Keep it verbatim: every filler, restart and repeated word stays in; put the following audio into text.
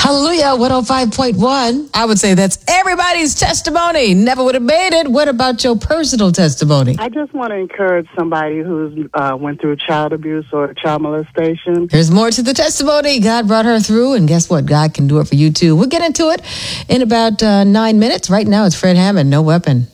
Hallelujah, one oh five point one. I would say that's everybody's testimony. Never would have made it. What about your personal testimony? I just want to encourage somebody who's uh, went through child abuse or child molestation. There's more to the testimony. God brought her through, and guess what? God can do it for you too. We'll get into it in about uh, nine minutes. Right now, it's Fred Hammond, No Weapon.